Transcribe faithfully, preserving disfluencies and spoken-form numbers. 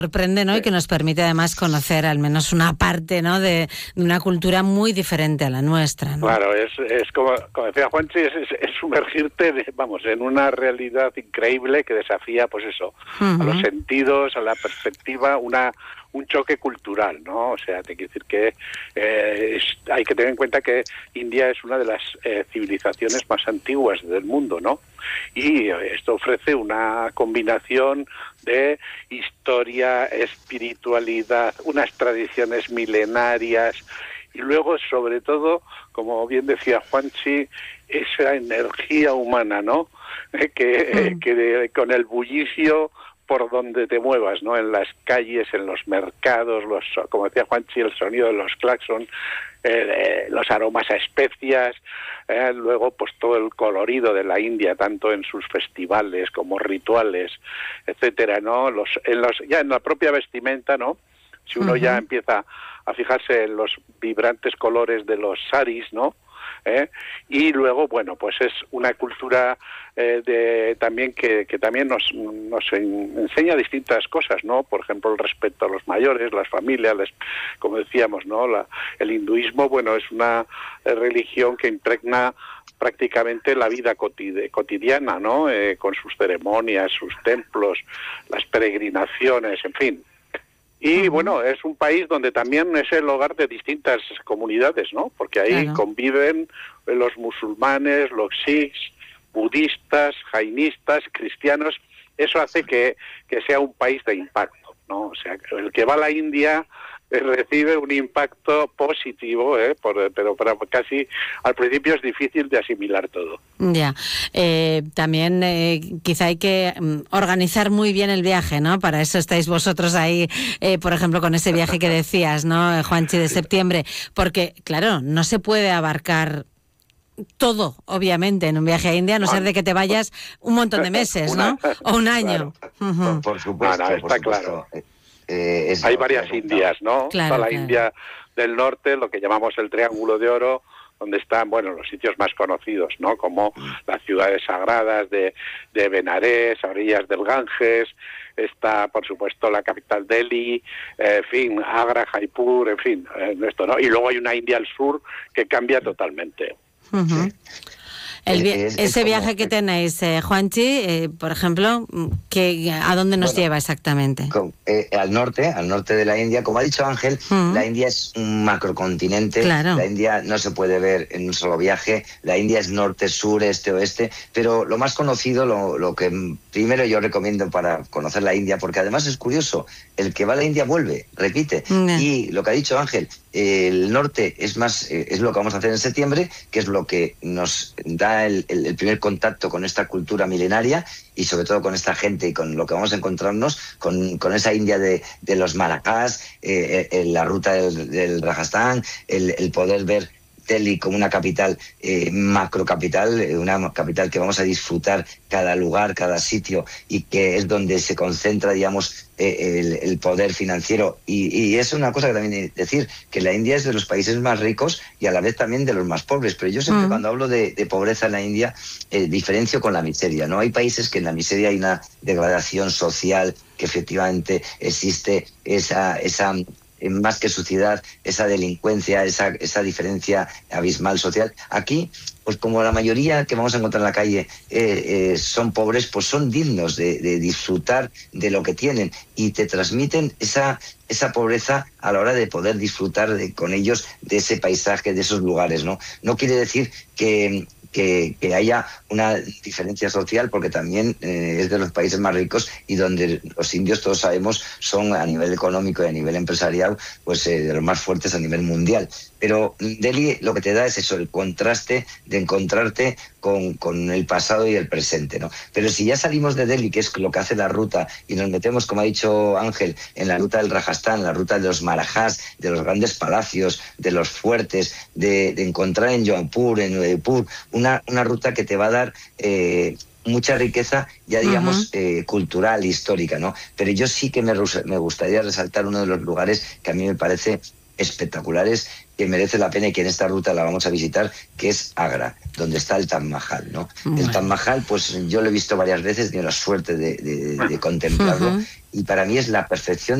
sorprende, ¿no? Y que nos permite además conocer al menos una parte, ¿no? de, de una cultura muy diferente a la nuestra, ¿no? Claro, es, es como, como decía Juanchi, es, es, es sumergirte, de, vamos, en una realidad increíble que desafía, pues eso, uh-huh. a los sentidos, a la perspectiva, una un choque cultural, ¿no? O sea, te quiero decir que eh, es, hay que tener en cuenta que India es una de las eh, civilizaciones más antiguas del mundo, ¿no? Y esto ofrece una combinación de historia, espiritualidad, unas tradiciones milenarias y luego, sobre todo, como bien decía Juanchi, esa energía humana, ¿no? Eh, que, mm. que de, con el bullicio por donde te muevas, ¿no? En las calles, en los mercados, los, como decía Juanchi, el sonido de los claxon, eh, los aromas a especias, eh, luego pues todo el colorido de la India, tanto en sus festivales como rituales, etcétera, ¿no? Los, en los, ya en la propia vestimenta, ¿no? Si uno uh-huh. ya empieza a fijarse en los vibrantes colores de los saris, ¿no? ¿Eh? Y luego, bueno, pues es una cultura eh, de también que, que también nos, nos en, enseña distintas cosas, ¿no? Por ejemplo, el respeto a los mayores, las familias, les, como decíamos, ¿no? La, el hinduismo, bueno, es una eh, religión que impregna prácticamente la vida cotid- cotidiana, ¿no? Eh, con sus ceremonias, sus templos, las peregrinaciones, en fin. Y uh-huh. bueno, es un país donde también es el hogar de distintas comunidades, ¿no? Porque ahí claro. conviven los musulmanes, los sikhs, budistas, jainistas, cristianos. Eso hace que, que sea un país de impacto, ¿no? O sea, el que va a la India recibe un impacto positivo, ¿eh? Por, pero, pero casi al principio es difícil de asimilar todo. Ya, eh, también eh, quizá hay que um, organizar muy bien el viaje, ¿no? Para eso estáis vosotros ahí, eh, por ejemplo, con ese viaje que decías, ¿no, Juanchi, de septiembre? Porque, claro, no se puede abarcar todo, obviamente, en un viaje a India, a no ser de que te vayas un montón de meses, ¿no? O un año. Claro. Uh-huh. Por, por supuesto, no, no, está por supuesto. Claro. Eh, Hay varias Indias, ¿no? Claro, Está la claro. India del norte, lo que llamamos el Triángulo de Oro, donde están, bueno, los sitios más conocidos, ¿no? Como las ciudades sagradas de, de Benarés, a orillas del Ganges, está, por supuesto, la capital Delhi, eh, en fin, Agra, Jaipur, en fin, eh, esto, ¿no? Y luego hay una India al sur que cambia totalmente. Uh-huh. Sí. El vi- es, es, ese es viaje como, que tenéis, eh, Juanchi, eh, por ejemplo, que, ¿a dónde nos bueno, lleva exactamente? Con, eh, al norte, al norte de la India. Como ha dicho Ángel, uh-huh. la India es un macrocontinente. Claro. La India no se puede ver en un solo viaje. La India es norte, sur, este, oeste. Pero lo más conocido, lo, lo que primero yo recomiendo para conocer la India, porque además es curioso, el que va a la India vuelve, repite. Uh-huh. Y lo que ha dicho Ángel, el norte es más eh, es lo que vamos a hacer en septiembre, que es lo que nos da el, el, el primer contacto con esta cultura milenaria y sobre todo con esta gente y con lo que vamos a encontrarnos con, con esa India de, de los Maracás, eh, eh, la ruta del, del Rajastán, el, el poder ver Delhi como una capital, eh, macro capital, una capital que vamos a disfrutar cada lugar, cada sitio y que es donde se concentra, digamos, eh, el, el poder financiero. Y, y es una cosa que también hay que decir, que la India es de los países más ricos y a la vez también de los más pobres. Pero yo siempre uh-huh. cuando hablo de, de pobreza en la India, eh, diferencio con la miseria, ¿no? Hay países que en la miseria hay una degradación social, que efectivamente existe esa... esa más que suciedad, esa delincuencia, esa, esa diferencia abismal social. Aquí, pues como la mayoría que vamos a encontrar en la calle eh, eh, son pobres, pues son dignos de, de disfrutar de lo que tienen y te transmiten esa, esa pobreza a la hora de poder disfrutar de, con ellos de ese paisaje, de esos lugares, ¿no? No quiere decir que... Que, que haya una diferencia social, porque también eh, es de los países más ricos y donde los indios, todos sabemos, son a nivel económico y a nivel empresarial, pues eh, de los más fuertes a nivel mundial. Pero Delhi lo que te da es eso, el contraste de encontrarte con, con el pasado y el presente, ¿no? Pero si ya salimos de Delhi, que es lo que hace la ruta, y nos metemos, como ha dicho Ángel, en la ruta del Rajastán, la ruta de los Marajás, de los grandes palacios, de los fuertes, de, de encontrar en Jaipur, en Udaipur, una, una ruta que te va a dar... Eh, mucha riqueza, ya digamos, uh-huh. eh, cultural, histórica, ¿no? Pero yo sí que me, me gustaría resaltar uno de los lugares que a mí me parece espectaculares que merece la pena y que en esta ruta la vamos a visitar, que es Agra, donde está el Taj Mahal, ¿no? Bueno. El Taj Mahal, pues yo lo he visto varias veces, he tenido la suerte de, de, de contemplarlo, uh-huh. y para mí es la perfección